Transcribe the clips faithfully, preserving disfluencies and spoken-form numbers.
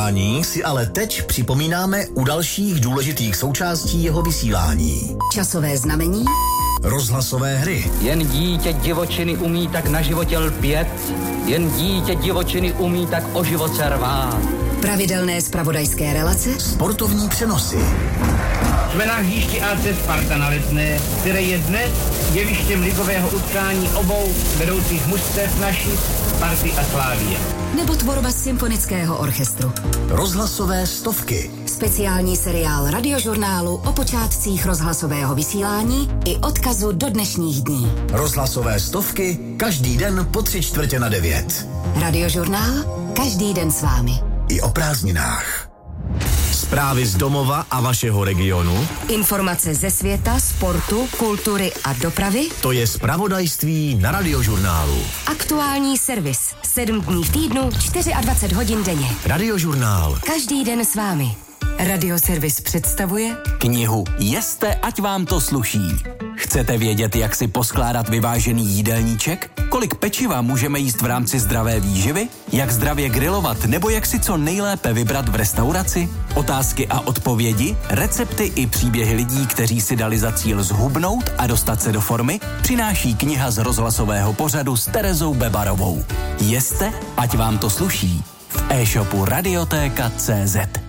vysílání si ale teď připomínáme u dalších důležitých součástí jeho vysílání. Časové znamení, rozhlasové hry. Jen dítě divočiny umí tak na životě lpět, jen dítě divočiny umí tak o život se rvát. Pravidelné zpravodajské relace, sportovní přenosy. Jsme na hřišti á cé Sparta na Letné, které je dnes jevištěm ligového utkání obou vedoucích mužstev naší Sparty a Slávie. Nebo tvorba symfonického orchestru. Rozhlasové stovky. Speciální seriál radiožurnálu o počátcích rozhlasového vysílání i odkazu do dnešních dní. Rozhlasové stovky každý den po tři čtvrtě na devět. Radiožurnál každý den s vámi. I o prázdninách. Zprávy z domova a vašeho regionu. Informace ze světa, sportu, kultury a dopravy. To je zpravodajství na Radiožurnálu. Aktuální servis. Sedm dní v týdnu, dvacet čtyři hodin denně. Radiožurnál. Každý den s vámi. Radioservis představuje knihu Jeste, ať vám to sluší. Chcete vědět, jak si poskládat vyvážený jídelníček? Kolik pečiva můžeme jíst v rámci zdravé výživy? Jak zdravě grilovat nebo jak si co nejlépe vybrat v restauraci? Otázky a odpovědi, recepty i příběhy lidí, kteří si dali za cíl zhubnout a dostat se do formy, přináší kniha z rozhlasového pořadu s Terezou Bebarovou. Jeste, ať vám to sluší. V e-shopu Radiotéka tečka cé zet.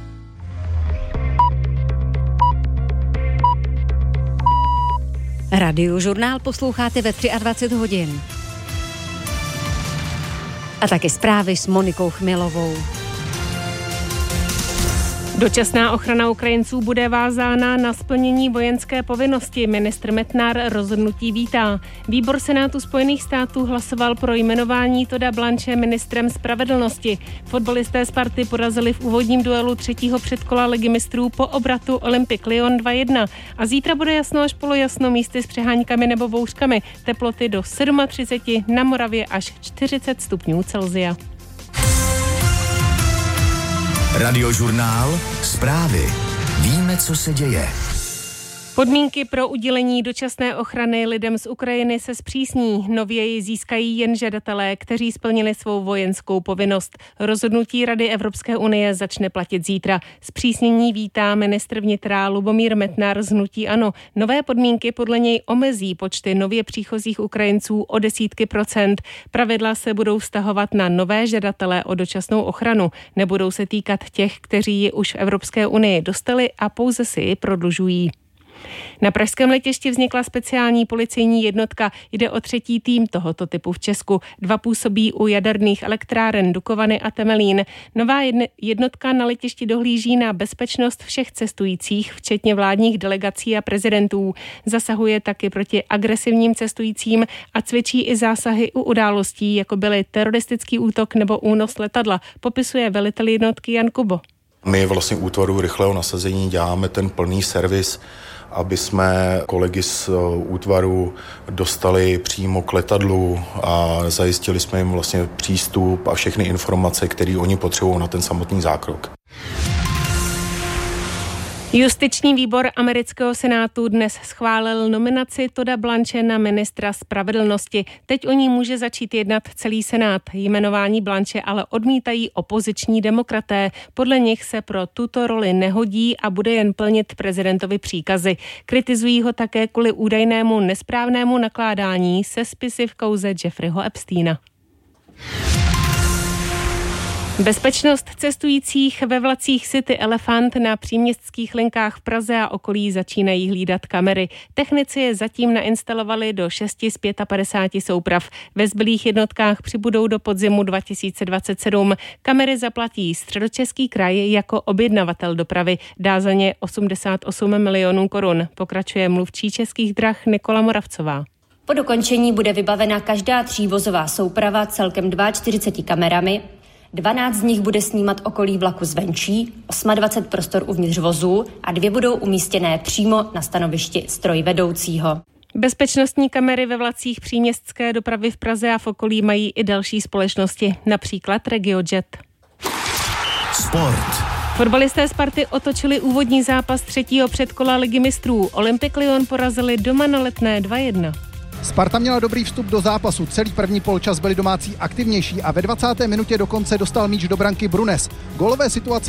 Radiožurnál posloucháte ve dvacet tři hodin. A taky zprávy s Monikou Chmilovou. Dočasná ochrana Ukrajinců bude vázána na splnění vojenské povinnosti. Ministr Metnar rozhodnutí vítá. Výbor Senátu Spojených států hlasoval pro jmenování Toda Blanche ministrem spravedlnosti. Fotbalisté Sparty porazili v úvodním duelu třetího předkola ligy mistrů po obratu Olympic Lyon dva jedna. A zítra bude jasno až polojasno, místy s přeháňkami nebo bouřkami. Teploty do třicet sedm, na Moravě až čtyřicet stupňů Celsia. Radiožurnál. Zprávy. Víme, co se děje. Podmínky pro udělení dočasné ochrany lidem z Ukrajiny se zpřísní. Nově ji získají jen žadatelé, kteří splnili svou vojenskou povinnost. Rozhodnutí Rady Evropské unie začne platit zítra. Zpřísnění vítá ministr vnitra Lubomír Metnar z hnutí ANO. Nové podmínky podle něj omezí počty nově příchozích Ukrajinců o desítky procent. Pravidla se budou vztahovat na nové žadatele o dočasnou ochranu. Nebudou se týkat těch, kteří ji už v Evropské unii dostali a pouze si ji prodlužují. Na pražském letišti vznikla speciální policejní jednotka. Jde o třetí tým tohoto typu v Česku. Dva působí u jaderných elektráren Dukovany a Temelín. Nová jednotka na letišti dohlíží na bezpečnost všech cestujících, včetně vládních delegací a prezidentů. Zasahuje taky proti agresivním cestujícím a cvičí i zásahy u událostí, jako byly teroristický útok nebo únos letadla, popisuje velitel jednotky Jan Kubo. My vlastně útvaru rychlého nasazení děláme ten plný servis, aby jsme kolegy z útvaru dostali přímo k letadlu a zajistili jsme jim vlastně přístup a všechny informace, které oni potřebují na ten samotný zákrok. Justiční výbor amerického senátu dnes schválil nominaci Toda Blanche na ministra spravedlnosti. Teď o ní může začít jednat celý senát. Jmenování Blanche ale odmítají opoziční demokraté. Podle nich se pro tuto roli nehodí a bude jen plnit prezidentovi příkazy. Kritizují ho také kvůli údajnému nesprávnému nakládání se spisy v kauze Jeffreyho Epsteina. Bezpečnost cestujících ve vlacích City Elephant na příměstských linkách v Praze a okolí začínají hlídat kamery. Technici je zatím nainstalovali do šesti z padesát pěti souprav. Ve zbylých jednotkách přibudou do podzimu dva tisíce dvacet sedm. Kamery zaplatí Středočeský kraj jako objednavatel dopravy. Dá za ně osmdesát osm milionů korun. Pokračuje mluvčí Českých drah Nikola Moravcová. Po dokončení bude vybavena každá třívozová souprava celkem čtyřiceti dvěma kamerami. dvanáct z nich bude snímat okolí vlaku zvenčí, dvacet osm prostor uvnitř vozu a dvě budou umístěné přímo na stanovišti strojvedoucího. Bezpečnostní kamery ve vlacích příměstské dopravy v Praze a v okolí mají i další společnosti, například RegioJet. Sport. Fotbalisté Sparty otočili úvodní zápas třetího předkola ligy mistrů. Olympic Lyon porazili doma na Letné dva jedna. Sparta měla dobrý vstup do zápasu, celý první poločas byli domácí aktivnější a ve dvacáté minutě dokonce dostal míč do branky Brunes. Gólové situace